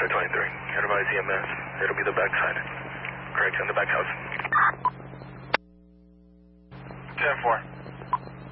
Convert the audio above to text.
Side 23. Advise EMS. It'll be the back side. Correct, in the back house. 10-4.